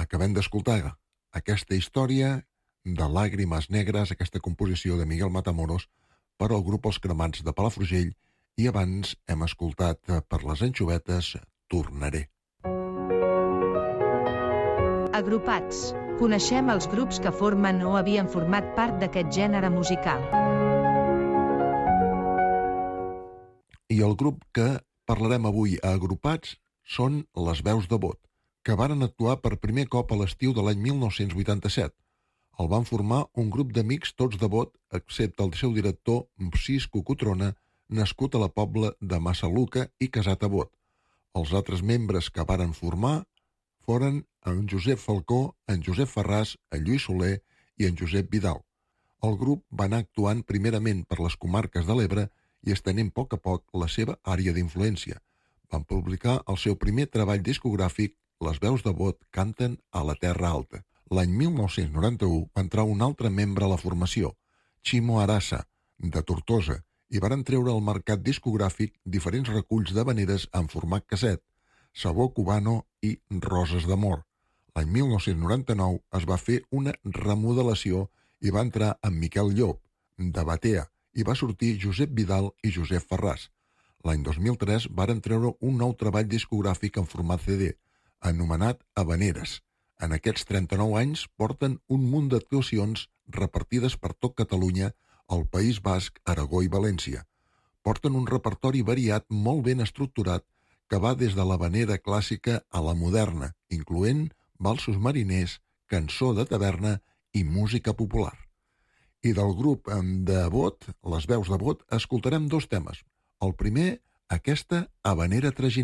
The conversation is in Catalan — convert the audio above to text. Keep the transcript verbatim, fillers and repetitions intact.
Acabem d'escoltar aquesta història de Làgrimes negres, aquesta composició de Miguel Matamoros per al grup Els Cremats de Palafrugell, i abans hem escoltat per les Anxovetes Tornaré. Agrupats. Coneixem els grups que formen o havien format part d'aquest gènere musical. I el grup que parlarem avui a Agrupats són les Veus de Bot, que varen actuar per primer cop a l'estiu de l'any mil nou-cents vuitanta-set. El van formar un grup d'amics tots de Bot, excepte el seu director, Cisco Cotrona, nascut a la Pobla de Massaluca i casat a Bot. Els altres membres que varen formar foren en Josep Falcó, en Josep Ferràs, en Lluís Soler i en Josep Vidal. El grup va anar actuant primerament per les comarques de l'Ebre i estenent a poc a poc la seva àrea d'influència. Van publicar el seu primer treball discogràfic, Les Veus de Bot canten a la Terra Alta. L'any mil nou-cents noranta-u va entrar un altre membre a la formació, Ximo Arassa, de Tortosa, i varen treure al mercat discogràfic diferents reculls d'havaneres en format casset, Sabó Cubano i Roses d'Amor. L'any mil nou-cents noranta-nou es va fer una remodelació i va entrar en Miquel Llop, de Batea, i va sortir Josep Vidal i Josep Ferràs. L'any dos mil tres varen treure un nou treball discogràfic en format C D, anomenat Havaneres. En aquests trenta-nou anys porten un munt d'actuacions repartides per tot Catalunya, el País Basc, Aragó i València. Porten un repertori variat molt ben estructurat que va des de l'havanera clàssica a la moderna, incloent valsos mariners, cançó de taverna i música popular. I del grup de Bot, les Veus de Bot, escoltarem dos temes. El primer, aquesta havanera traginera.